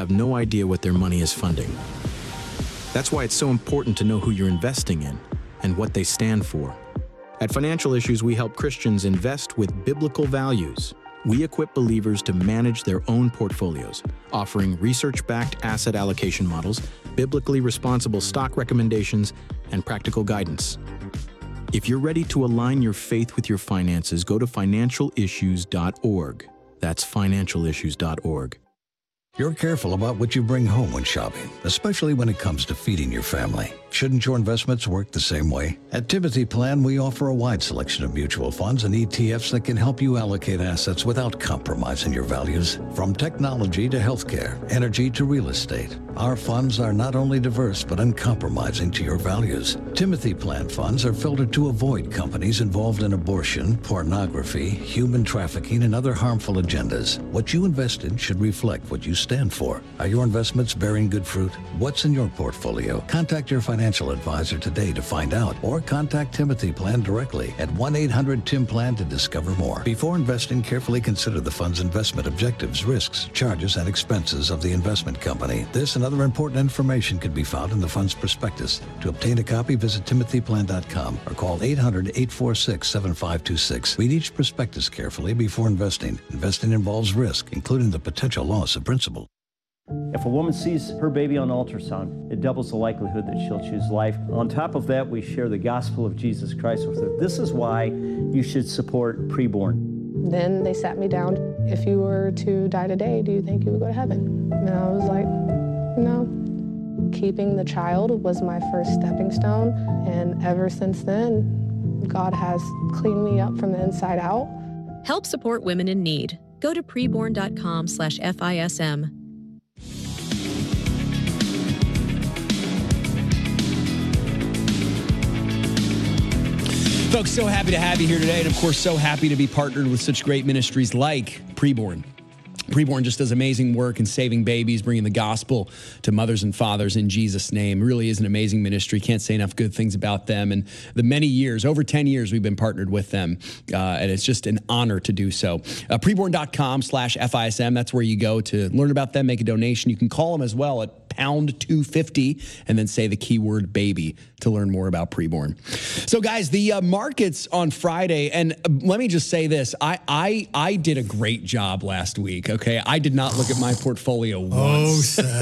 have no idea what their money is funding. That's why it's so important to know who you're investing in and what they stand for. At Financial Issues, we help Christians invest with biblical values. We equip believers to manage their own portfolios, offering research-backed asset allocation models, biblically responsible stock recommendations, and practical guidance. If you're ready to align your faith with your finances, go to financialissues.org. That's financialissues.org. You're careful about what you bring home when shopping, especially when it comes to feeding your family. Shouldn't your investments work the same way? At Timothy Plan, we offer a wide selection of mutual funds and ETFs that can help you allocate assets without compromising your values. From technology to healthcare, energy to real estate, our funds are not only diverse but uncompromising to your values. Timothy Plan funds are filtered to avoid companies involved in abortion, pornography, human trafficking, and other harmful agendas. What you invest in should reflect what you stand for. Are your investments bearing good fruit? What's in your portfolio? Contact your financial advisor today to find out, or contact Timothy Plan directly at 1-800-TIM-PLAN to discover more. Before investing, carefully consider the fund's investment objectives, risks, charges, and expenses of the investment company. This and other important information can be found in the fund's prospectus. To obtain a copy, visit timothyplan.com or call 800-846-7526. Read each prospectus carefully before investing. Investing involves risk, including the potential loss of principal. If a woman sees her baby on ultrasound, it doubles the likelihood that she'll choose life. On top of that, we share the gospel of Jesus Christ with her. This is why you should support Preborn. Then they sat me down. If you were to die today, do you think you would go to heaven? And I was like, no. Keeping the child was my first stepping stone, and ever since then, God has cleaned me up from the inside out. Help support women in need. Go to preborn.com/FISM. Folks, so happy to have you here today, and of course, so happy to be partnered with such great ministries like Preborn. Preborn just does amazing work in saving babies, bringing the gospel to mothers and fathers in Jesus' name. It really is an amazing ministry. Can't say enough good things about them. And the many years, over 10 years, we've been partnered with them. And it's just an honor to do so. Preborn.com/FISM. That's where you go to learn about them, make a donation. You can call them as well at pound 250 and then say the keyword baby to learn more about Preborn. So guys, the markets on Friday, and let me just say this, I did a great job last week, okay? I did not look at my portfolio once. Oh,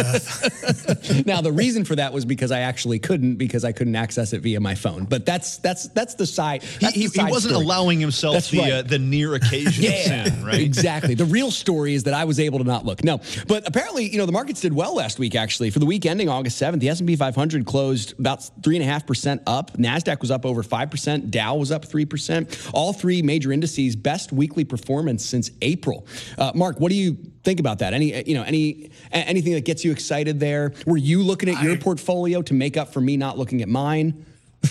Seth. Now, the reason for that was because I actually couldn't, because I couldn't access it via my phone. But that's the side. He wasn't story. allowing himself the near occasion of sin, right? Exactly. The real story is that I was able to not look. No, but apparently, the markets did well last week, actually. For the week ending August 7th, the S&P 500 closed about 3.5% up. NASDAQ was up over 5%. Dow was up 3%. All three major indices, best weekly performance since April. Mark, what do you think about that? Anything that gets you excited there? Were you looking at your portfolio to make up for me not looking at mine?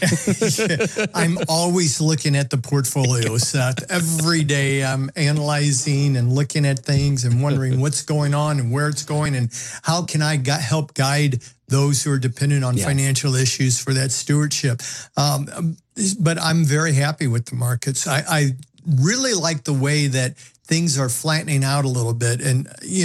I'm always looking at the portfolio, Seth. Every day I'm analyzing and looking at things and wondering what's going on and where it's going and how can I help guide those who are dependent on financial issues for that stewardship. But I'm very happy with the markets. I really like the way that things are flattening out a little bit. And,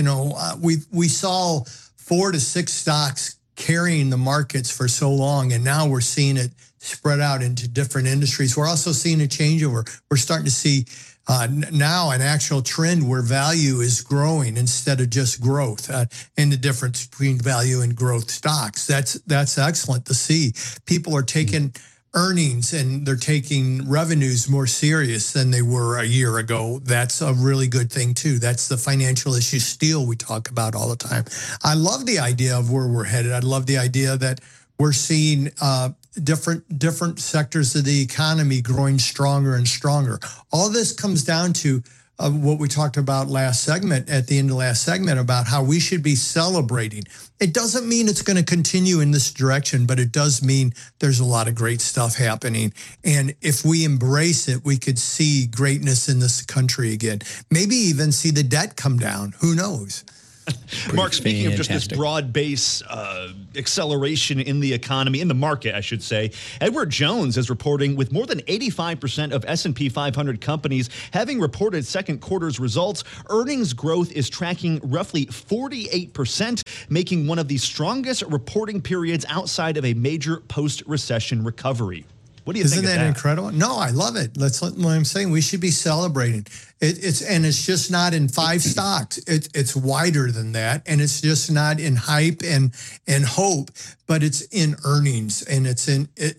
we saw 4 to 6 stocks carrying the markets for so long, and now we're seeing it spread out into different industries. We're also seeing a changeover. We're starting to see now an actual trend where value is growing instead of just growth, and the difference between value and growth stocks. That's excellent to see. People are taking earnings and they're taking revenues more serious than they were a year ago. That's a really good thing too. That's the financial issue steal we talk about all the time. I love the idea of where we're headed. I love the idea that we're seeing different sectors of the economy growing stronger and stronger. All this comes down to what we talked about at the end of last segment, about how we should be celebrating. It doesn't mean it's going to continue in this direction, but it does mean there's a lot of great stuff happening. And if we embrace it, we could see greatness in this country again. Maybe even see the debt come down. Who knows? Mark, speaking of just this broad base acceleration in the economy, in the market, I should say, Edward Jones is reporting with more than 85% of S&P 500 companies having reported second quarter's results, earnings growth is tracking roughly 48%, making one of the strongest reporting periods outside of a major post-recession recovery. What do you think of that? Isn't that incredible? No, I love it. That's what I'm saying. We should be celebrating. It's just not in 5 stocks. It's wider than that, and it's just not in hype and hope, but it's in earnings and it's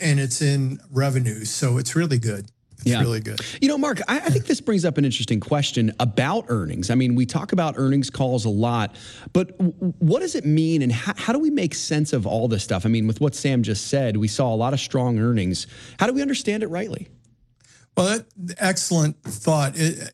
in revenues. So it's really good. It's really good. You know, Mark, I think this brings up an interesting question about earnings. I mean, we talk about earnings calls a lot, but what does it mean and how do we make sense of all this stuff? I mean, with what Sam just said, we saw a lot of strong earnings. How do we understand it rightly? Well, excellent thought.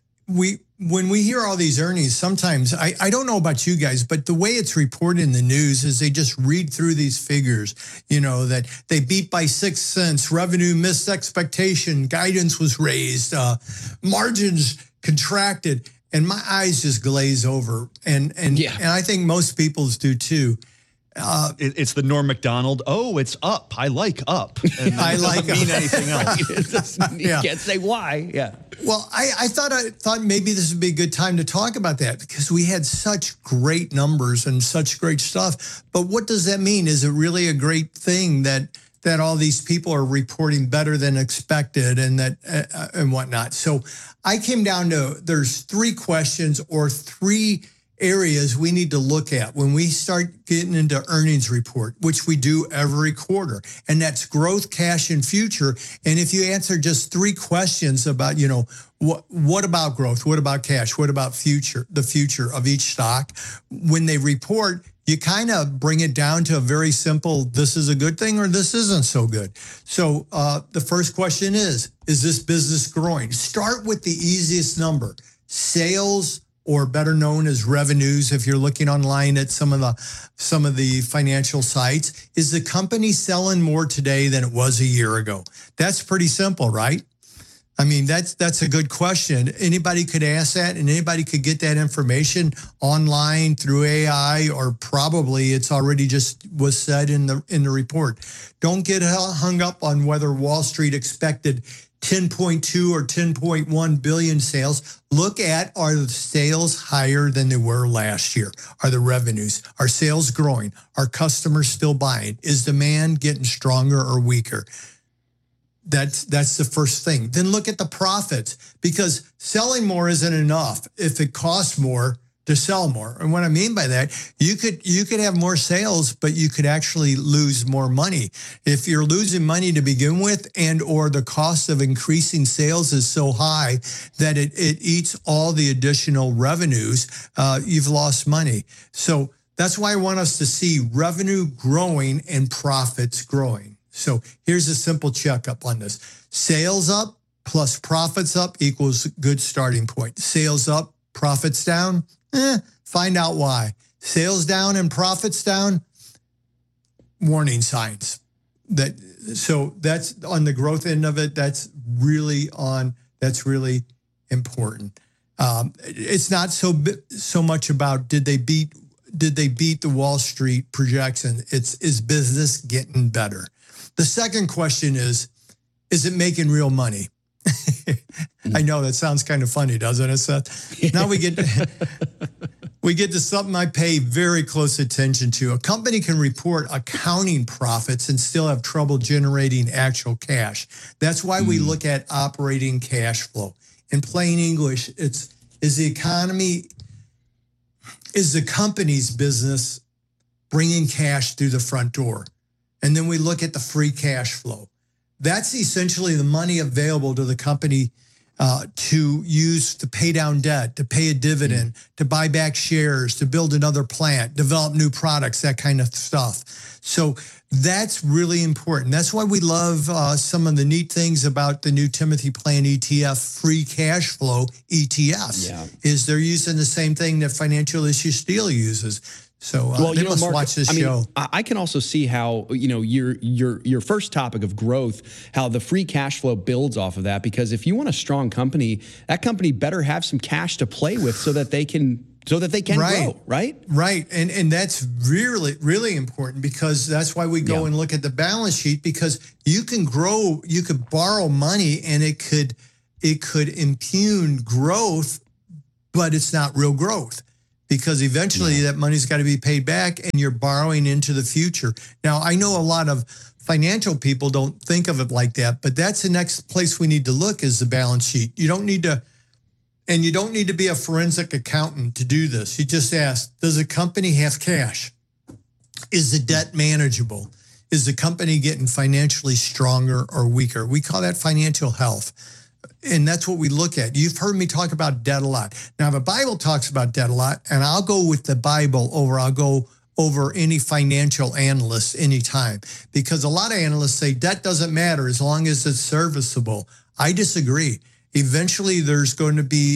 When we hear all these earnings, sometimes, I don't know about you guys, but the way it's reported in the news is they just read through these figures, you know, that they beat by 6 cents, revenue missed expectation, guidance was raised, margins contracted, and my eyes just glaze over. And I think most people's do too. It's the Norm Macdonald. Oh, it's up. I like up. And I like doesn't mean anything else. You can't say why. Yeah. Well, I thought maybe this would be a good time to talk about that because we had such great numbers and such great stuff. But what does that mean? Is it really a great thing that all these people are reporting better than expected and that and whatnot? So I came down to there's 3 questions or 3 areas we need to look at when we start getting into earnings report, which we do every quarter. And that's growth, cash, and future. And if you answer just 3 questions about, you know, what about growth? What about cash? What about the future of each stock? When they report, you kind of bring it down to a very simple, this is a good thing or this isn't so good. So the first question is this business growing? Start with the easiest number, sales, or better known as revenues. If you're looking online at some of the financial sites, is the company selling more today than it was a year ago? That's pretty simple, right? I mean, that's a good question. Anybody could ask that, and anybody could get that information online through AI, or probably it's already just was said in the report. Don't get hung up on whether Wall Street expected 10.2 or 10.1 billion sales. Look at, are the sales higher than they were last year? Are the revenues, are sales growing? Are customers still buying? Is demand getting stronger or weaker? That's the first thing. Then look at the profits, because selling more isn't enough if it costs more to sell more. And what I mean by that, you could have more sales, but you could actually lose more money. If you're losing money to begin with, and or the cost of increasing sales is so high that it eats all the additional revenues, you've lost money. So that's why I want us to see revenue growing and profits growing. So here's a simple checkup on this. Sales up plus profits up equals good starting point. Sales up, profits down, find out why. Sales down and profits down, warning signs. So that's on the growth end of it. That's really important. It's not so much about did they beat the Wall Street projection. Is business getting better? The second question is it making real money? I know that sounds kind of funny, doesn't it, Seth? Now we get to something I pay very close attention to. A company can report accounting profits and still have trouble generating actual cash. That's why we look at operating cash flow. In plain English, is the company's business bringing cash through the front door? And then we look at the free cash flow. That's essentially the money available to the company to use to pay down debt, to pay a dividend, to buy back shares, to build another plant, develop new products, that kind of stuff. So that's really important. That's why we love some of the neat things about the new Timothy Plan ETF, free cash flow ETFs, is they're using the same thing that Financial Issue Steel uses. So they must watch this show. I can also see how, your first topic of growth, how the free cash flow builds off of that. Because if you want a strong company, that company better have some cash to play with so that they can so that they can grow, right? Right. And that's really, really important, because that's why we go and look at the balance sheet, because you can grow, you could borrow money and it could impugn growth, but it's not real growth, because eventually that money's got to be paid back and you're borrowing into the future. Now, I know a lot of financial people don't think of it like that, but that's the next place we need to look, is the balance sheet. You don't need to be a forensic accountant to do this. You just ask, does the company have cash? Is the debt manageable? Is the company getting financially stronger or weaker? We call that financial health. And that's what we look at. You've heard me talk about debt a lot. Now, the Bible talks about debt a lot, and I'll go with the Bible over any financial analyst anytime, because a lot of analysts say debt doesn't matter as long as it's serviceable. I disagree. Eventually, there's going to be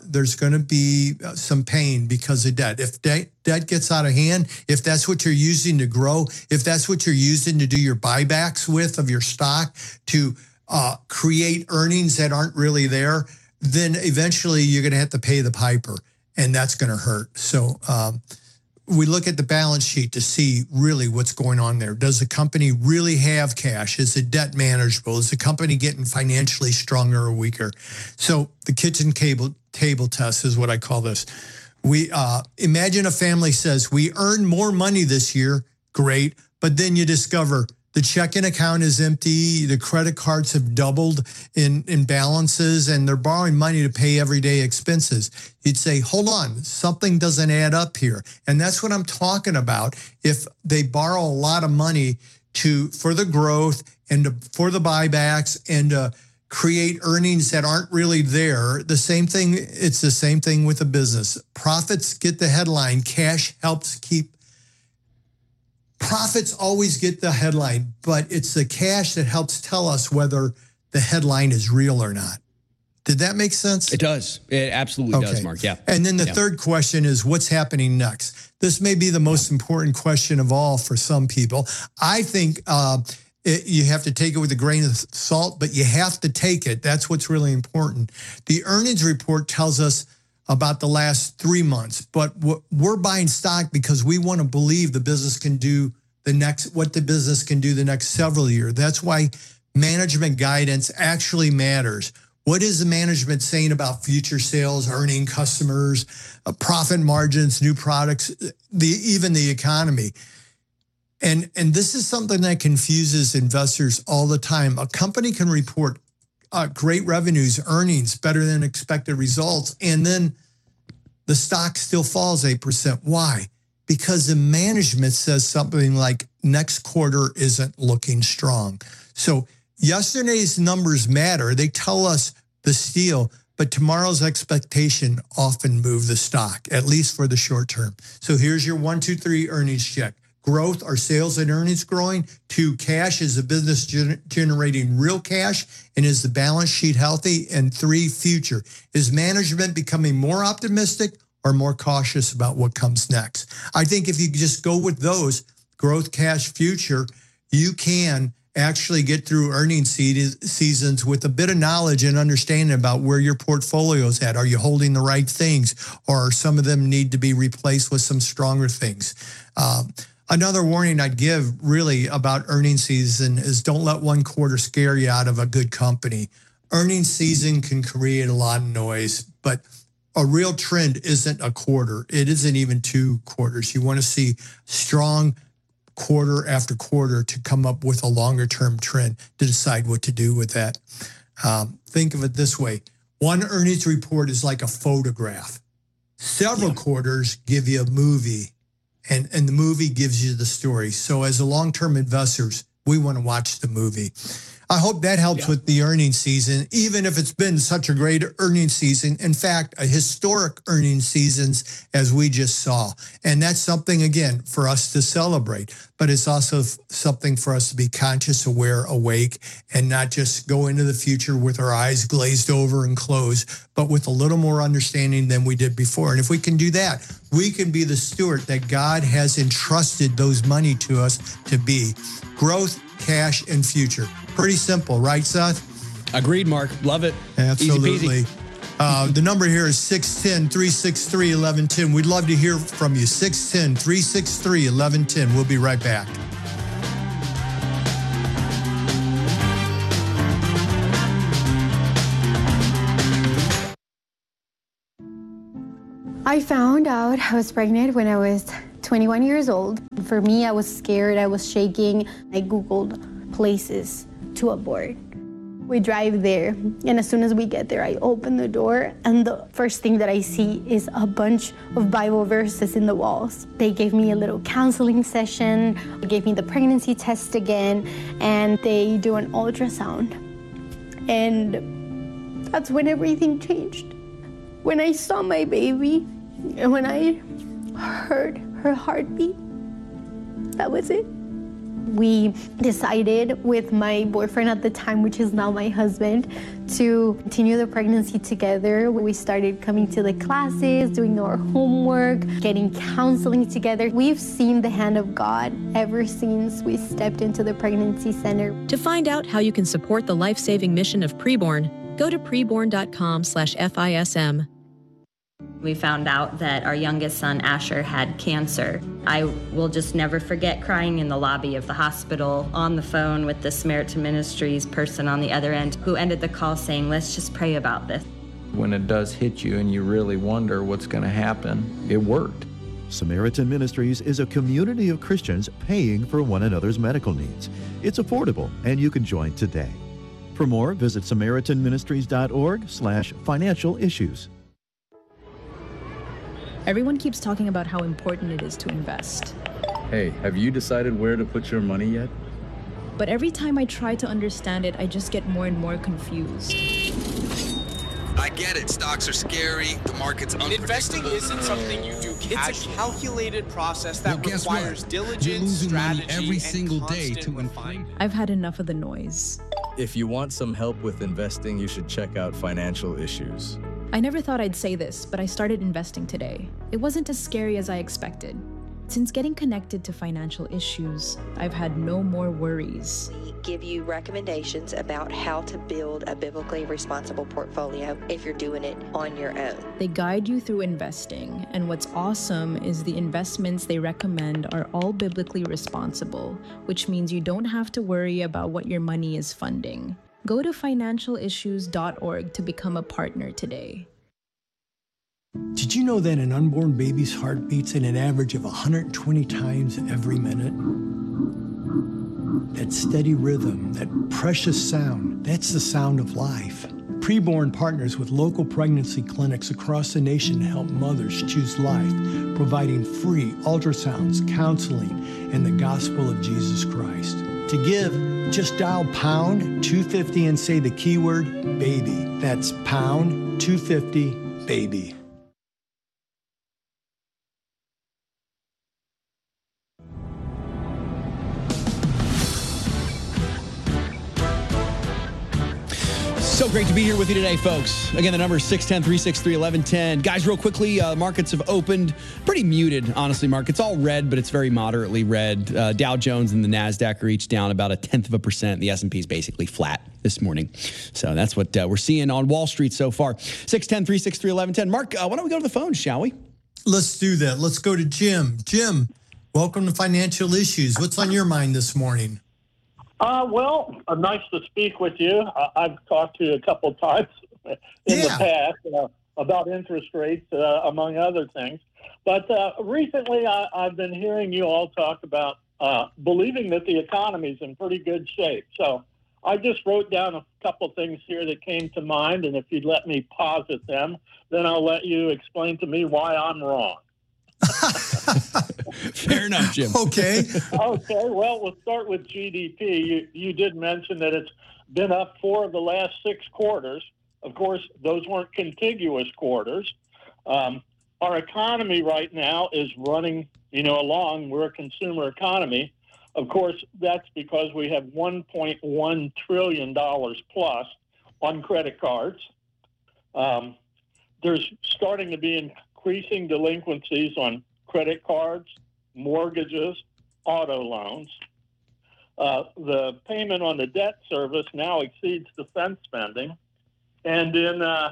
some pain because of debt. If debt gets out of hand, if that's what you're using to grow, if that's what you're using to do your buybacks with of your stock to create earnings that aren't really there, then eventually you're going to have to pay the piper, and that's going to hurt. So we look at the balance sheet to see really what's going on there. Does the company really have cash? Is the debt manageable? Is the company getting financially stronger or weaker? So the kitchen table test is what I call this. We imagine a family says, we earned more money this year, great, but then you discover the checking account is empty, the credit cards have doubled in balances, and they're borrowing money to pay everyday expenses. You'd say, hold on, something doesn't add up here. And that's what I'm talking about. If they borrow a lot of money for the growth and for the buybacks and create earnings that aren't really there, it's the same thing with a business. Profits get the headline, cash helps keep. Profits always get the headline, but it's the cash that helps tell us whether the headline is real or not. Did that make sense? It does. It absolutely does, Mark. Yeah. And then the third question is, what's happening next? This may be the most important question of all for some people. I think you have to take it with a grain of salt, but you have to take it. That's what's really important. The earnings report tells us about the last 3 months, but we're buying stock because we want to believe the business can do what the business can do the next several years. That's why management guidance actually matters. What is the management saying about future sales, earning customers, profit margins, new products, even the economy? And this is something that confuses investors all the time. A company can report great revenues, earnings, better than expected results, and then the stock still falls 8%. Why? Because the management says something like next quarter isn't looking strong. So yesterday's numbers matter. They tell us the steal, but tomorrow's expectation often move the stock, at least for the short term. So here's your 1, 2, 3 earnings check. Growth, are sales and earnings growing? 2, cash, is the business generating real cash? And is the balance sheet healthy? And 3, future, is management becoming more optimistic or more cautious about what comes next? I think if you just go with those, growth, cash, future, you can actually get through earnings seasons with a bit of knowledge and understanding about where your portfolio's at. Are you holding the right things, or some of them need to be replaced with some stronger things? Another warning I'd give really about earnings season is don't let one quarter scare you out of a good company. Earnings season can create a lot of noise, but a real trend isn't a quarter. It isn't even 2 quarters. You want to see strong quarter after quarter to come up with a longer term trend to decide what to do with that. Think of it this way. One earnings report is like a photograph. Several quarters give you a movie. And the movie gives you the story. So as a long-term investors, we want to watch the movie. I hope that helps with the earnings season, even if it's been such a great earnings season. In fact, a historic earnings seasons as we just saw. And that's something, again, for us to celebrate. But it's also something for us to be conscious, aware, awake, and not just go into the future with our eyes glazed over and closed, but with a little more understanding than we did before. And if we can do that, we can be the steward that God has entrusted those money to us to be. Growth, cash, and future. Pretty simple, right, Seth? Agreed, Mark. Love it. Absolutely. Easy peasy. The number here is 610-363-1110. We'd love to hear from you. 610-363-1110. We'll be right back. I found out I was pregnant when I was 21 years old. For me, I was scared, I was shaking. I Googled places to abort. We drive there, and as soon as we get there, I open the door, and the first thing that I see is a bunch of Bible verses in the walls. They gave me a little counseling session, they gave me the pregnancy test again, and they do an ultrasound. And that's when everything changed. When I saw my baby, and when I heard her heartbeat, that was it. We decided with my boyfriend at the time, which is now my husband, to continue the pregnancy together. We started coming to the classes, doing our homework, getting counseling together. We've seen the hand of God ever since we stepped into the pregnancy center. To find out how you can support the life-saving mission of Preborn, go to preborn.com/FISM. We found out that our youngest son, Asher, had cancer. I will just never forget crying in the lobby of the hospital on the phone with the Samaritan Ministries person on the other end who ended the call saying, let's just pray about this. When it does hit you and you really wonder what's going to happen, it worked. Samaritan Ministries is a community of Christians paying for one another's medical needs. It's affordable, and you can join today. For more, visit SamaritanMinistries.org/financial issues. Everyone keeps talking about how important it is to invest. Hey, have you decided where to put your money yet? But every time I try to understand it, I just get more and more confused. I get it. Stocks are scary. The market's unpredictable. Investing isn't something you do casually. It's a calculated process that requires diligence, strategy, every single day to inflate. I've had enough of the noise. If you want some help with investing, you should check out Financial Issues. I never thought I'd say this, but I started investing today. It wasn't as scary as I expected. Since getting connected to Financial Issues, I've had no more worries. We give you recommendations about how to build a biblically responsible portfolio if you're doing it on your own. They guide you through investing, and what's awesome is the investments they recommend are all biblically responsible, which means you don't have to worry about what your money is funding. Go to financialissues.org to become a partner today. Did you know that an unborn baby's heart beats at an average of 120 times every minute? That steady rhythm, that precious sound, that's the sound of life. Preborn partners with local pregnancy clinics across the nation to help mothers choose life, providing free ultrasounds, counseling, and the gospel of Jesus Christ. To give, just dial pound 250 and say the keyword baby. That's pound 250 baby. So great to be here with you today, folks. Again, the number is 610-363-1110. Guys, real quickly, markets have opened pretty muted, honestly, markets all red, but it's very moderately red. Dow Jones and the NASDAQ are each down about 0.1%. The S&P is basically flat this morning. So that's what we're seeing on Wall Street so far. 610-363-1110. Mark, why don't we go to the phone, shall we? Let's do that. Let's go to Jim. Jim, welcome to Financial Issues. What's on your mind this morning? Well, nice to speak with you. I've talked to you a couple of times in the past about interest rates, among other things. But recently, I've been hearing you all talk about believing that the economy is in pretty good shape. So I just wrote down a couple of things here that came to mind, and if you'd let me posit them, then I'll let you explain to me why I'm wrong. Fair enough, Jim. Okay. Okay, well, we'll start with GDP. You did mention that it's been up 4 of the last 6 quarters. Of course, those weren't contiguous quarters. Our economy right now is running, along. We're a consumer economy. Of course, that's because we have $1.1 trillion plus on credit cards. There's starting to be increasing delinquencies on credit cards, mortgages, auto loans. The payment on the debt service now exceeds defense spending. And in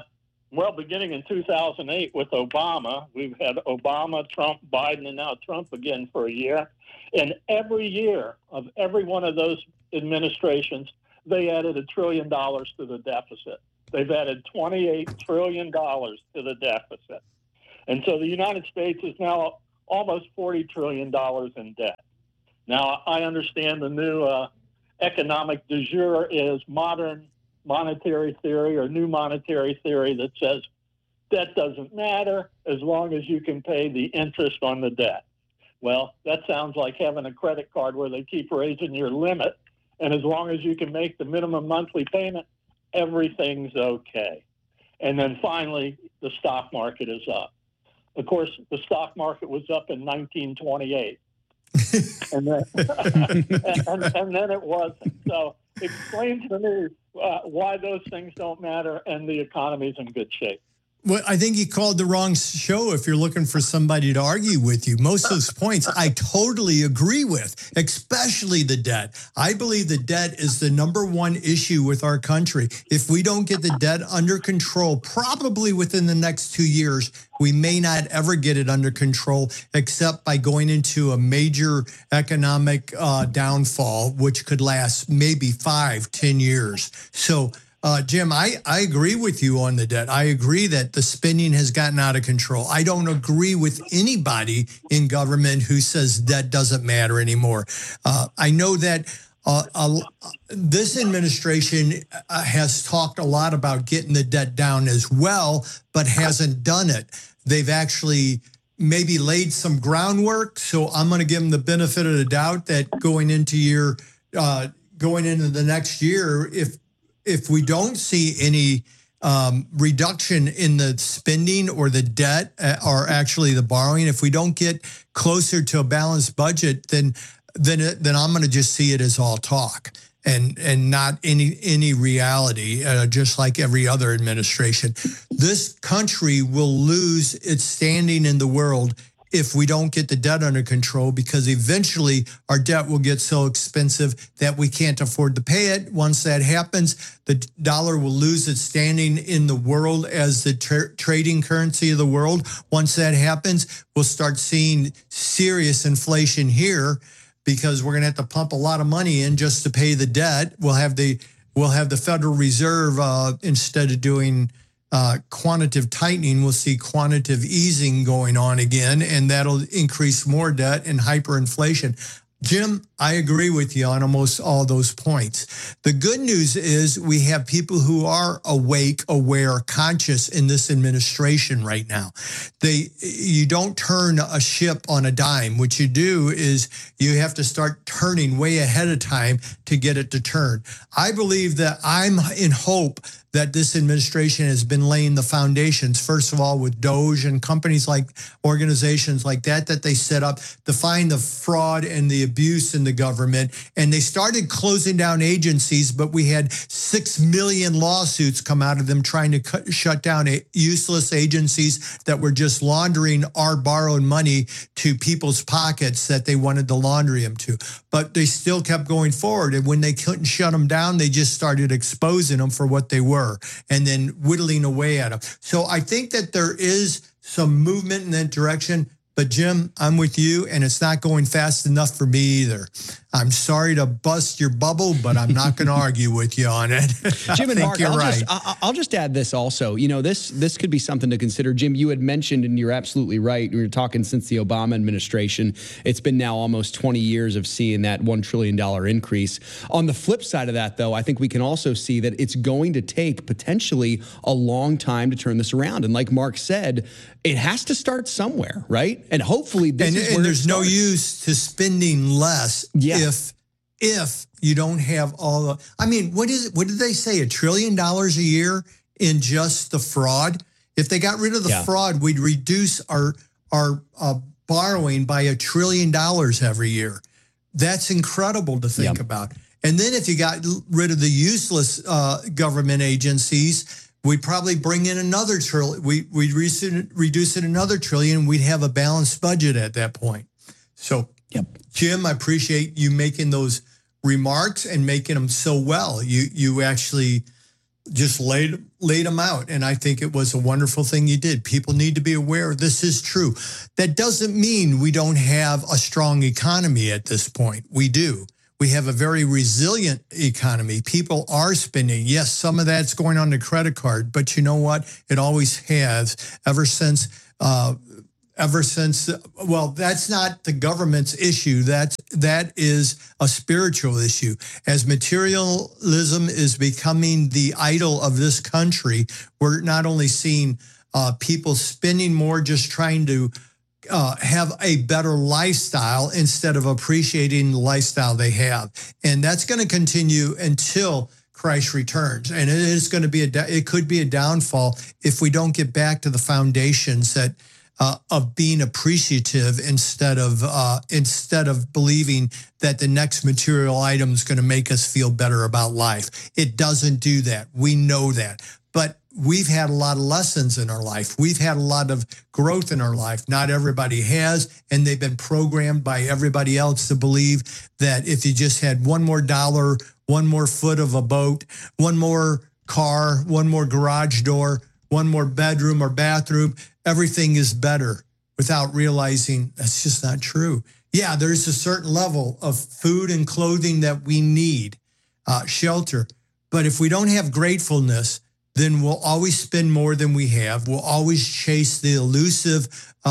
Well, beginning in 2008 with Obama, we've had Obama, Trump, Biden, and now Trump again for a year. And every year of every one of those administrations, they added $1 trillion to the deficit. They've added $28 trillion to the deficit. And so the United States is now almost $40 trillion in debt. Now, I understand the new economic du jour is modern monetary theory or new monetary theory that says debt doesn't matter as long as you can pay the interest on the debt. Well, that sounds like having a credit card where they keep raising your limit, and as long as you can make the minimum monthly payment, everything's okay. And then finally, the stock market is up. Of course, the stock market was up in 1928. and then it wasn't. So explain to me why those things don't matter and the economy's in good shape. Well, I think you called the wrong show if you're looking for somebody to argue with you. Most of those points I totally agree with, especially the debt. I believe the debt is the number one issue with our country. If we don't get the debt under control, probably within the next 2 years, we may not ever get it under control except by going into a major economic downfall, which could last maybe 5-10 years. So, Jim, I agree with you on the debt. I agree that the spending has gotten out of control. I don't agree with anybody in government who says debt doesn't matter anymore. I know that this administration has talked a lot about getting the debt down as well, but hasn't done it. They've actually maybe laid some groundwork. So I'm going to give them the benefit of the doubt that going into the next year, if we don't see any reduction in the spending or the debt or actually the borrowing, if we don't get closer to a balanced budget, then I'm going to just see it as all talk and not any reality, just like every other administration. This country will lose its standing in the world if we don't get the debt under control, because eventually our debt will get so expensive that we can't afford to pay it. Once that happens, the dollar will lose its standing in the world as the trading currency of the world. Once that happens, we'll start seeing serious inflation here because we're going to have to pump a lot of money in just to pay the debt. We'll have the Federal Reserve, instead of doing quantitative tightening, we'll see quantitative easing going on again, and that'll increase more debt and hyperinflation. Jim, I agree with you on almost all those points. The good news is we have people who are awake, aware, conscious in this administration right now. You don't turn a ship on a dime. What you do is you have to start turning way ahead of time to get it to turn. I believe that I'm in hope that this administration has been laying the foundations, first of all, with DOGE and companies like organizations like that they set up to find the fraud and the abuse in the government. And they started closing down agencies, but we had 6 million lawsuits come out of them trying to shut down useless agencies that were just laundering our borrowed money to people's pockets that they wanted to laundry them to. But they still kept going forward. And when they couldn't shut them down, they just started exposing them for what they were and then whittling away at them. So I think that there is some movement in that direction. But Jim, I'm with you, and it's not going fast enough for me either. I'm sorry to bust your bubble, but I'm not going to argue with you on it. Jim and Mark, I'll just add this also. You know, this could be something to consider. Jim, you had mentioned, and you're absolutely right, we were talking since the Obama administration, it's been now almost 20 years of seeing that $1 trillion increase. On the flip side of that, though, I think we can also see that it's going to take potentially a long time to turn this around. And like Mark said, it has to start somewhere, right? And hopefully this is where and there's no use to spending less if you don't have all the, I mean, what did they say, $1 trillion a year in just the fraud? If they got rid of the fraud, we'd reduce our borrowing by $1 trillion every year. That's incredible to think about. And then if you got rid of the useless government agencies, we'd probably bring in another trillion. We'd reduce it another trillion. We'd have a balanced budget at that point. So, Jim, I appreciate you making those remarks and making them so well. You actually just laid them out. And I think it was a wonderful thing you did. People need to be aware this is true. That doesn't mean we don't have a strong economy at this point. We do. We have a very resilient economy. People are spending. Yes, some of that's going on the credit card, but you know what? It always has ever since, well, that's not the government's issue. That is a spiritual issue. As materialism is becoming the idol of this country, we're not only seeing people spending more just trying to have a better lifestyle instead of appreciating the lifestyle they have. And that's going to continue until Christ returns. And it is going to be it could be a downfall if we don't get back to the foundations that of being appreciative instead of believing that the next material item is going to make us feel better about life. It doesn't do that. We know that. But we've had a lot of lessons in our life. We've had a lot of growth in our life. Not everybody has, and they've been programmed by everybody else to believe that if you just had one more dollar, one more foot of a boat, one more car, one more garage door, one more bedroom or bathroom, everything is better, without realizing that's just not true. Yeah, there's a certain level of food and clothing that we need, shelter. But if we don't have gratefulness, then we'll always spend more than we have. We'll always chase the elusive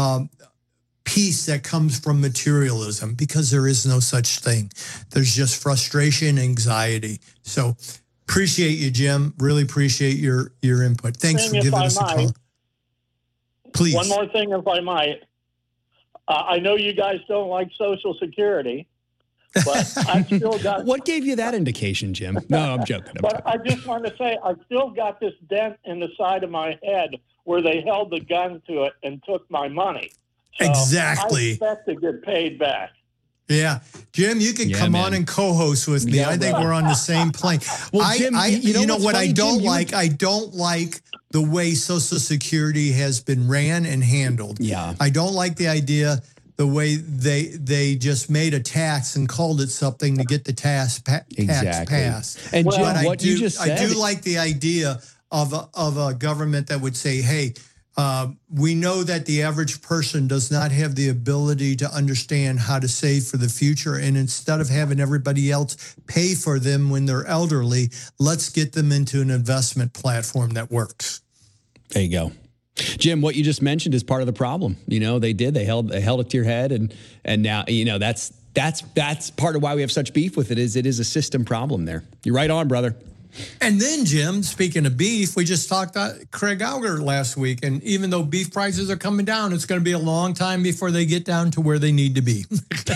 peace that comes from materialism, because there is no such thing. There's just frustration, anxiety. So appreciate you, Jim. Really appreciate your input. Thanks for giving us a call. Please. One more thing, if I might. I know you guys don't like Social Security, but I still got... What gave you that indication, Jim? No, I'm joking. I just want to say, I still got this dent in the side of my head where they held the gun to it and took my money. So exactly. I expect to get paid back. Yeah. Jim, you can come on and co-host with me. I think we're on the same plane. Well, Jim, you know what I don't like? I don't like the way Social Security has been ran and handled. Yeah. I don't like the idea, the way they just made a tax and called it something to get the tax passed. And Jim, what you just said. I do like the idea of a government that would say, hey, we know that the average person does not have the ability to understand how to save for the future. And instead of having everybody else pay for them when they're elderly, let's get them into an investment platform that works. There you go. Jim, what you just mentioned is part of the problem. You know, they held it to your head. And now, you know, that's part of why we have such beef with it is a system problem there. You're right on, brother. And then, Jim, speaking of beef, we just talked about Craig Auger last week. And even though beef prices are coming down, it's going to be a long time before they get down to where they need to be.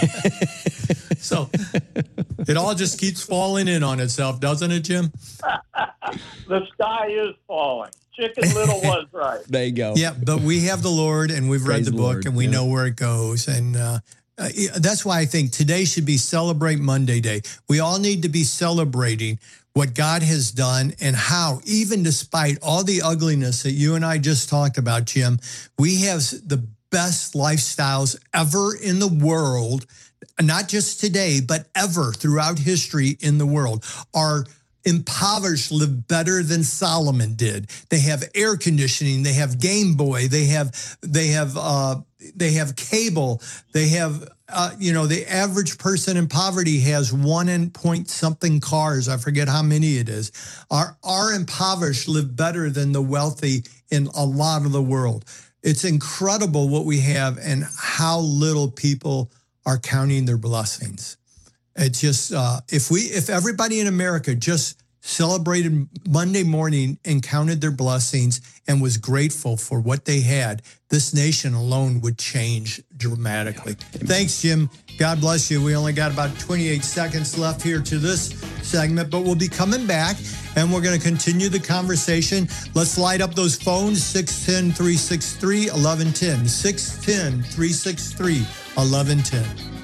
So it all just keeps falling in on itself, doesn't it, Jim? The sky is falling. Chicken Little was right. There you go. Yeah, but we have the Lord, and we've read the book, and we know where it goes. And that's why I think today should be Celebrate Monday Day. We all need to be celebrating what God has done and how, even despite all the ugliness that you and I just talked about, Jim, we have the best lifestyles ever in the world, not just today, but ever throughout history in the world. Our impoverished live better than Solomon did. They have air conditioning. They have Game Boy. They have cable. They have, the average person in poverty has 1.something cars. I forget how many it is. Our impoverished live better than the wealthy in a lot of the world. It's incredible what we have and how little people are counting their blessings. It's just, if everybody in America just celebrated Monday morning and counted their blessings and was grateful for what they had, this nation alone would change dramatically. Thanks, Jim. God bless you. We only got about 28 seconds left here to this segment, but we'll be coming back and we're going to continue the conversation. Let's light up those phones, 610-363-1110, 610-363-1110.